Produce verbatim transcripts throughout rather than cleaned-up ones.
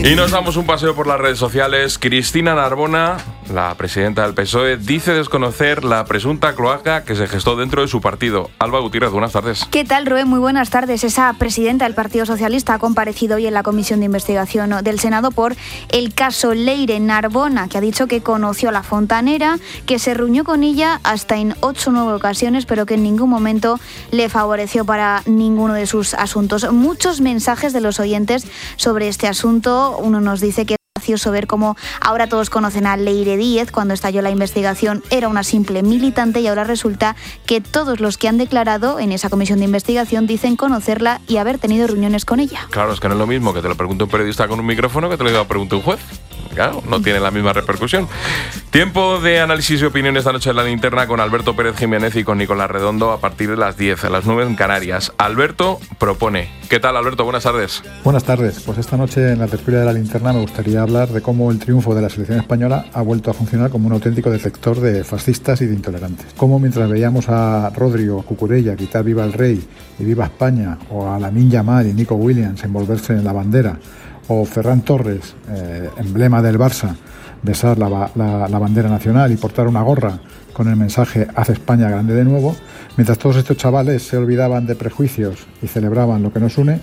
Y nos damos un paseo por las redes sociales. Cristina Narbona, la presidenta del P S O E, dice desconocer la presunta cloaca que se gestó dentro de su partido. Alba Gutiérrez, buenas tardes. ¿Qué tal, Rubén? Muy buenas tardes. Esa presidenta del Partido Socialista ha comparecido hoy en la Comisión de Investigación del Senado por el caso Leire Narbona, que ha dicho que conoció a la fontanera, que se reunió con ella hasta en ocho o nueve ocasiones, pero que en ningún momento le favoreció para ninguno de sus asuntos. Muchos mensajes de los oyentes sobre este asunto. Uno nos dice que es gracioso ver cómo ahora todos conocen a Leire Díez. Cuando estalló la investigación era una simple militante y ahora resulta que todos los que han declarado en esa comisión de investigación dicen conocerla y haber tenido reuniones con ella. Claro, es que no es lo mismo que te lo pregunte un periodista con un micrófono que te lo pregunte un juez. Claro, no tiene la misma repercusión. Tiempo de análisis y opinión esta noche en La Linterna con Alberto Pérez Jiménez y con Nicolás Redondo a partir de las diez, a las nueve en Canarias. Alberto propone. ¿Qué tal, Alberto? Buenas tardes. Buenas tardes. Pues esta noche en la tertulia de La Linterna me gustaría hablar de cómo el triunfo de la selección española ha vuelto a funcionar como un auténtico detector de fascistas y de intolerantes. Cómo mientras veíamos a Rodri o Cucurella quitar Viva el Rey y Viva España, o a Lamine Yamal y Nico Williams envolverse en la bandera, o Ferran Torres, eh, emblema del Barça, besar la, la, la bandera nacional y portar una gorra con el mensaje "Haz España grande de nuevo", mientras todos estos chavales se olvidaban de prejuicios y celebraban lo que nos une,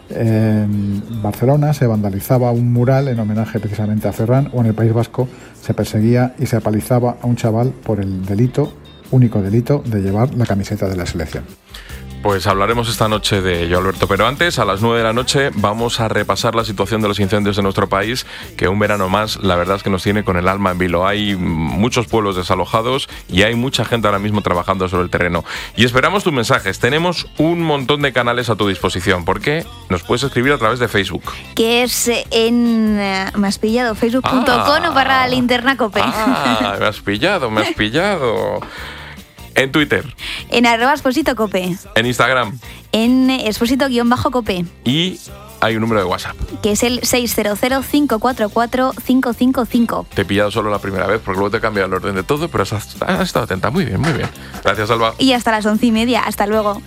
en Barcelona se vandalizaba un mural en homenaje precisamente a Ferran, o en el País Vasco se perseguía y se apalizaba a un chaval por el delito, único delito, de llevar la camiseta de la selección. Pues hablaremos esta noche de ello, Alberto. Pero antes, a las nueve de la noche, vamos a repasar la situación de los incendios de nuestro país, que un verano más, la verdad es que nos tiene con el alma en vilo. Hay muchos pueblos desalojados y hay mucha gente ahora mismo trabajando sobre el terreno. Y esperamos tus mensajes. Tenemos un montón de canales a tu disposición, porque nos puedes escribir a través de Facebook. Que es en... me has pillado, facebook punto com ah, barra linterna cope. Ah, me has pillado, me has pillado. En Twitter. En arroba Exposito Cope. En Instagram. En Exposito-Cope. Y hay un número de WhatsApp. Que es el seis cero cero, cinco cuatro cuatro, cinco cinco cinco. Te he pillado solo la primera vez, porque luego te he cambiado el orden de todo, pero has, has estado atenta. Muy bien, muy bien. Gracias, Alba. Y hasta las once y media. Hasta luego.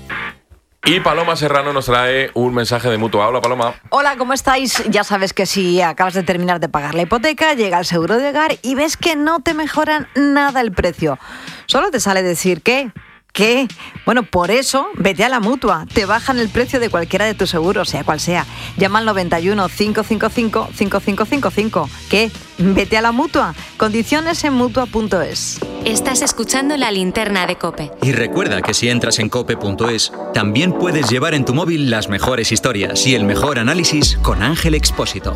Y Paloma Serrano nos trae un mensaje de Mutua. Hola, Paloma. Hola, ¿cómo estáis? Ya sabes que si acabas de terminar de pagar la hipoteca, llega el seguro de hogar y ves que no te mejoran nada el precio. Solo te sale decir que... ¿Qué? Bueno, por eso, vete a la Mutua. Te bajan el precio de cualquiera de tus seguros, sea cual sea. Llama al noventa y uno, cinco cinco cinco, cinco cinco cinco cinco. ¿Qué? Vete a la Mutua. Condiciones en mutua punto es. Estás escuchando La Linterna de COPE. Y recuerda que si entras en cope punto es, también puedes llevar en tu móvil las mejores historias y el mejor análisis con Ángel Expósito.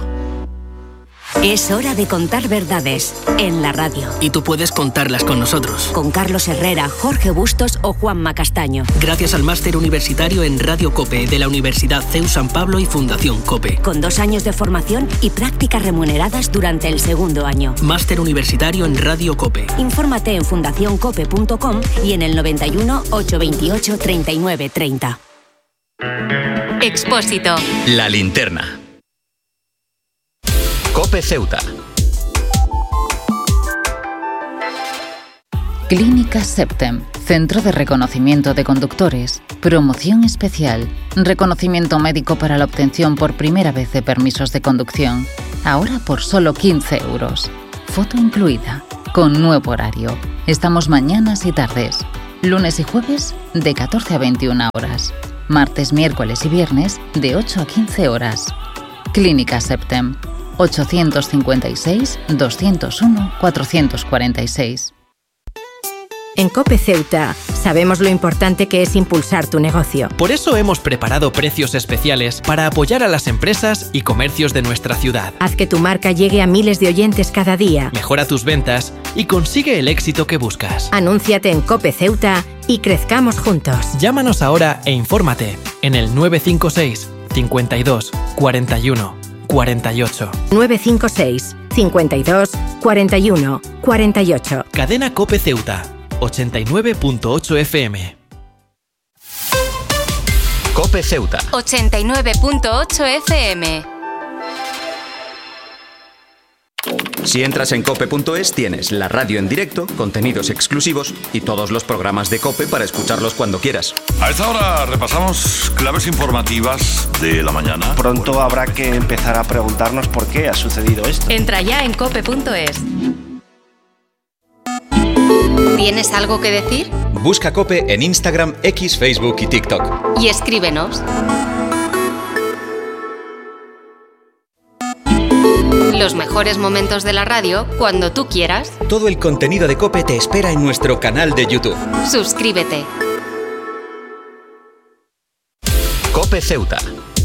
Es hora de contar verdades en la radio. Y tú puedes contarlas con nosotros. Con Carlos Herrera, Jorge Bustos o Juanma Castaño. Gracias al máster universitario en Radio COPE de la Universidad C E U San Pablo y Fundación COPE. Con dos años de formación y prácticas remuneradas durante el segundo año. Máster universitario en Radio COPE. Infórmate en fundación cope punto com y en el noventa y uno, ochocientos veintiocho, treinta y nueve treinta. Expósito. La Linterna. COPE Ceuta. Clínica Septem, Centro de Reconocimiento de Conductores. Promoción especial. Reconocimiento médico para la obtención por primera vez de permisos de conducción. Ahora por solo quince euros. Foto incluida. Con nuevo horario. Estamos mañanas y tardes. Lunes y jueves de catorce a veintiuna horas. Martes, miércoles y viernes de ocho a quince horas. Clínica Septem. ochocientos cincuenta y seis, doscientos uno, cuatrocientos cuarenta y seis. En COPE Ceuta sabemos lo importante que es impulsar tu negocio. Por eso hemos preparado precios especiales para apoyar a las empresas y comercios de nuestra ciudad. Haz que tu marca llegue a miles de oyentes cada día. Mejora tus ventas y consigue el éxito que buscas. Anúnciate en COPE Ceuta y crezcamos juntos. Llámanos ahora e infórmate en el nueve cinco seis, cincuenta y dos, cuarenta y uno, cuarenta y ocho. nueve cinco seis, cincuenta y dos, cuarenta y uno, cuarenta y ocho. Cadena COPE Ceuta, ochenta y nueve punto ocho F M. COPE Ceuta, ochenta y nueve punto ocho F M. Si entras en cope punto es tienes la radio en directo, contenidos exclusivos y todos los programas de COPE para escucharlos cuando quieras. A esta hora repasamos claves informativas de la mañana. Pronto habrá que empezar a preguntarnos por qué ha sucedido esto. Entra ya en cope punto es. ¿Tienes algo que decir? Busca COPE en Instagram, X, Facebook y TikTok. Y escríbenos. Los mejores momentos de la radio cuando tú quieras. Todo el contenido de COPE te espera en nuestro canal de YouTube. Suscríbete. COPE Ceuta,